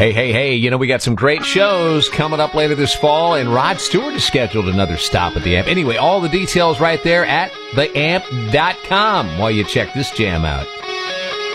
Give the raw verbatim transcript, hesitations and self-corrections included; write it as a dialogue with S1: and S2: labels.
S1: Hey, hey, hey, you know, we got some great shows coming up later this fall, and Rod Stewart has scheduled another stop at the Amp. Anyway, all the details right there at the amp dot com while you check this jam out.